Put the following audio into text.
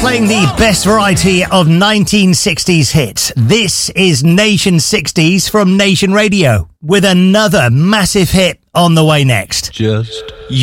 playing the best variety of 1960s hits. This is Nation 60s from Nation Radio, with another massive hit on the way next. Just